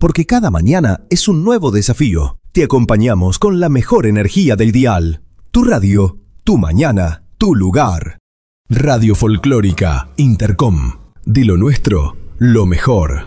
porque cada mañana es un nuevo desafío. Te acompañamos con la mejor energía del dial. Tu radio, tu mañana, tu lugar. Radio Folclórica Intercom. De lo nuestro, lo mejor.